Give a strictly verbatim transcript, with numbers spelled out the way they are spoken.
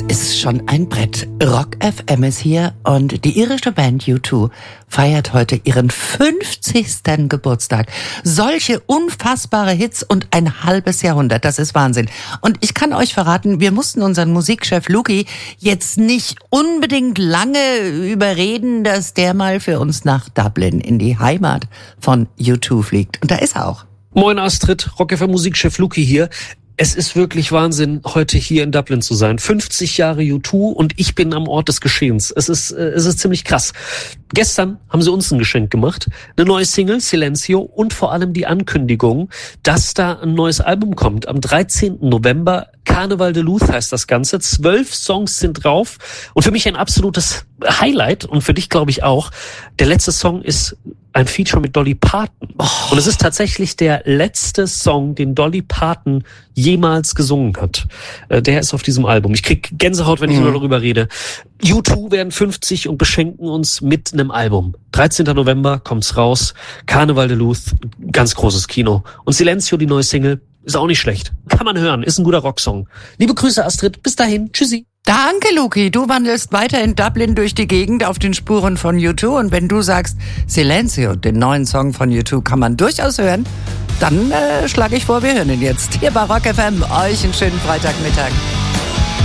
ist schon ein Brett. Rock F M ist hier und die irische Band U zwei feiert heute ihren fünfzigsten Geburtstag. Solche unfassbare Hits und ein halbes Jahrhundert, das ist Wahnsinn. Und ich kann euch verraten, wir mussten unseren Musikchef Luki jetzt nicht unbedingt lange überreden, dass der mal für uns nach Dublin in die Heimat von U zwei fliegt. Und da ist er auch. Moin Astrid, Rock F M Musikchef Luki hier. Es ist wirklich Wahnsinn, heute hier in Dublin zu sein. fünfzig Jahre U zwei und ich bin am Ort des Geschehens. Es ist, äh, es ist ziemlich krass. Gestern haben sie uns ein Geschenk gemacht. Eine neue Single, Silencio, und vor allem die Ankündigung, dass da ein neues Album kommt. Am dreizehnten November, Carnival de Louth heißt das Ganze. Zwölf Songs sind drauf. Und für mich ein absolutes Highlight und für dich glaube ich auch. Der letzte Song ist ein Feature mit Dolly Parton. Oh. Und es ist tatsächlich der letzte Song, den Dolly Parton jemals gesungen hat. Äh, der ist auf diesem Album. Ich krieg Gänsehaut, wenn ich mhm. nur darüber rede. U zwei werden fünfzig und beschenken uns mit einem Album. dreizehnten November kommt's raus. Carnival de Louth, ganz großes Kino. Und Silencio, die neue Single, ist auch nicht schlecht. Kann man hören, ist ein guter Rocksong. Liebe Grüße, Astrid. Bis dahin. Tschüssi. Danke, Luki. Du wandelst weiter in Dublin durch die Gegend auf den Spuren von U zwei. Und wenn du sagst, Silencio, den neuen Song von U zwei, kann man durchaus hören, dann äh, schlage ich vor, wir hören ihn jetzt. Hier bei Rock F M. Euch einen schönen Freitagmittag.